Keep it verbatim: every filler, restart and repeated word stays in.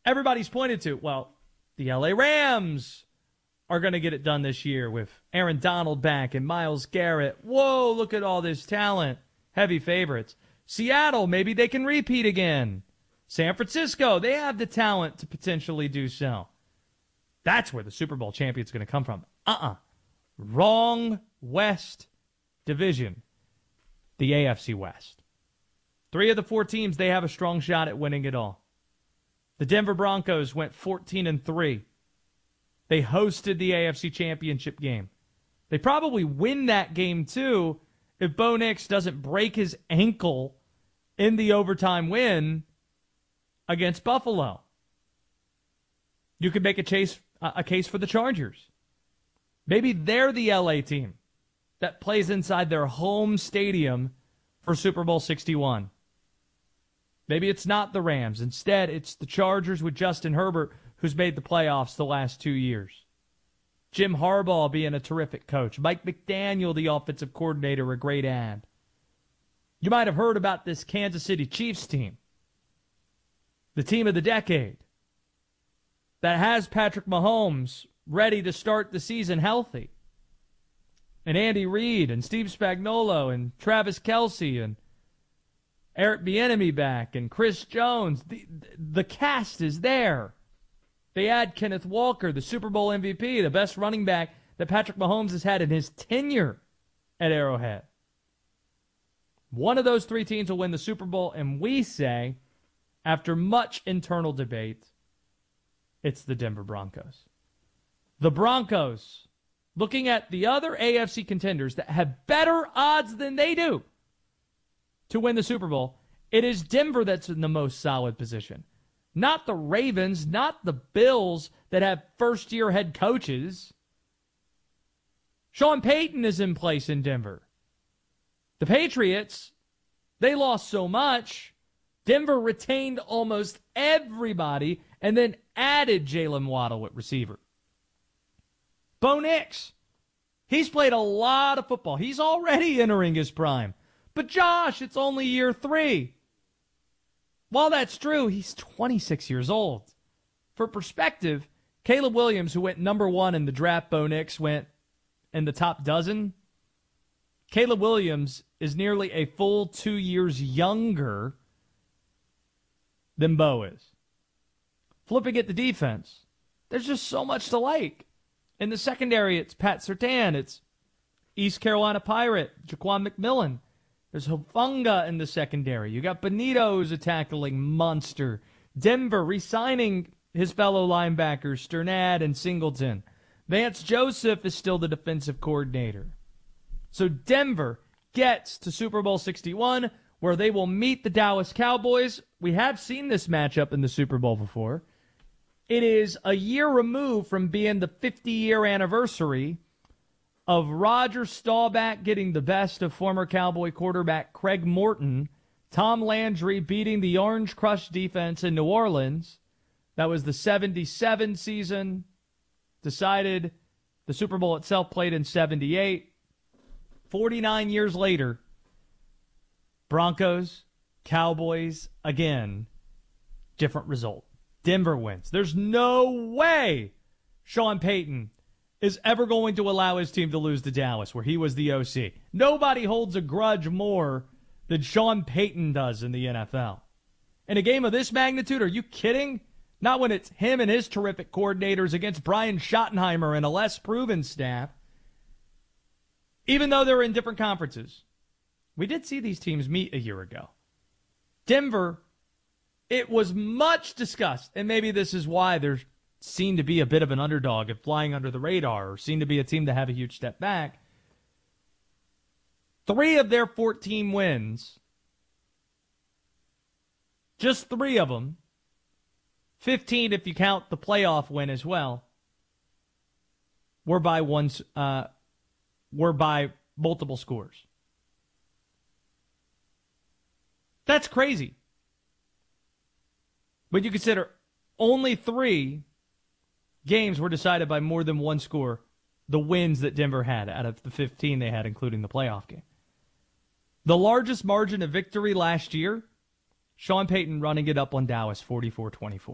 everybody's pointed to, well, the L A Rams are going to get it done this year with Aaron Donald back and Myles Garrett. Whoa, look at all this talent. Heavy favorites. Seattle, maybe they can repeat again. San Francisco, they have the talent to potentially do so. That's where the Super Bowl champion's going to come from. Uh-uh. Wrong West division. The A F C West. Three of the four teams, they have a strong shot at winning it all. The Denver Broncos went fourteen and three. They hosted the A F C Championship game. They probably win that game, too, if Bo Nix doesn't break his ankle in the overtime win against Buffalo. You could make a, chase, a case for the Chargers. Maybe they're the L A team that plays inside their home stadium for Super Bowl sixty-one. Maybe it's not the Rams. Instead, it's the Chargers with Justin Herbert, who's made the playoffs the last two years. Jim Harbaugh being a terrific coach. Mike McDaniel, the offensive coordinator, a great ad. You might have heard about this Kansas City Chiefs team. The team of the decade. That has Patrick Mahomes ready to start the season healthy. And Andy Reid and Steve Spagnuolo and Travis Kelce and Eric Bieniemy back and Chris Jones. The, the cast is there. They add Kenneth Walker, the Super Bowl M V P, the best running back that Patrick Mahomes has had in his tenure at Arrowhead. One of those three teams will win the Super Bowl, and we say, after much internal debate, it's the Denver Broncos. The Broncos, looking at the other A F C contenders that have better odds than they do to win the Super Bowl, it is Denver that's in the most solid position. Not the Ravens, not the Bills that have first-year head coaches. Sean Payton is in place in Denver. The Patriots, they lost so much. Denver retained almost everybody and then added Jalen Waddle at receiver. Bo Nix, he's played a lot of football. He's already entering his prime. But Josh, it's only year three. While that's true, he's twenty-six years old. For perspective, Caleb Williams, who went number one in the draft, Bo Nix went in the top dozen. Caleb Williams is nearly a full two years younger than Bo is. Flipping at the defense, there's just so much to like. In the secondary, it's Pat Surtain. It's East Carolina Pirate, Jaquan McMillan. There's Hufanga in the secondary. You got Benito, who's a tackling monster. Denver re-signing his fellow linebackers, Sternad and Singleton. Vance Joseph is still the defensive coordinator. So Denver gets to Super Bowl sixty-one, where they will meet the Dallas Cowboys. We have seen this matchup in the Super Bowl before. It is a year removed from being the fifty-year anniversary of Roger Staubach getting the best of former Cowboy quarterback Craig Morton, Tom Landry beating the Orange Crush defense in New Orleans. That was the seventy-seven season. Decided the Super Bowl itself played in seventy-eight. forty-nine years later, Broncos, Cowboys, again, different result. Denver wins. There's no way Sean Payton is ever going to allow his team to lose to Dallas, where he was the O C. Nobody holds a grudge more than Sean Payton does in the N F L. In a game of this magnitude, are you kidding? Not when it's him and his terrific coordinators against Brian Schottenheimer and a less proven staff. Even though they're in different conferences. We did see these teams meet a year ago. Denver, it was much discussed, and maybe this is why they're seen to be a bit of an underdog and flying under the radar, or seen to be a team to have a huge step back. Three of their fourteen wins, just three of them, fifteen if you count the playoff win as well, were by one, uh, were by multiple scores. That's crazy. When you consider only three games were decided by more than one score, the wins that Denver had out of the fifteen they had, including the playoff game. The largest margin of victory last year, Sean Payton running it up on Dallas forty-four twenty-four.